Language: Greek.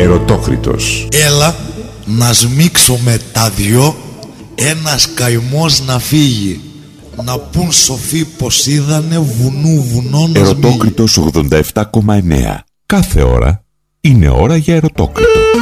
Ερωτόκριτος. Έλα να σμίξουμε τα δυο, ένας καημός να φύγει, να πουν σοφοί πως είδανε βουνού βουνό να σμίγει. Ερωτόκριτος 87,9. Κάθε ώρα είναι ώρα για ερωτόκριτο.